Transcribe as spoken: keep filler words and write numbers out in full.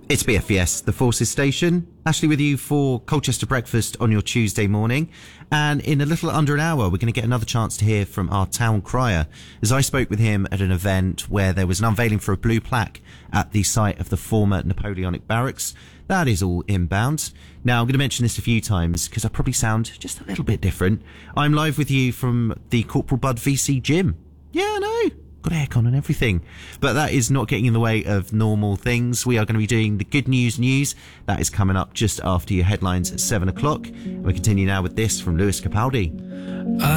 It's B F B S, the Forces Station. Ashley with you for Colchester Breakfast on your Tuesday morning. And in a little under an hour, we're going to get another chance to hear from our town crier, as I spoke with him at an event where there was an unveiling for a blue plaque at the site of the former Napoleonic barracks. That is all inbound. Now, I'm going to mention this a few times because I probably sound just a little bit different. I'm live with you from the Corporal Bud V C gym. Yeah, I know. Got aircon and everything. But that is not getting in the way of normal things. We are going to be doing the good news news. That is coming up just after your headlines at seven o'clock. We continue now with this from Lewis Capaldi. I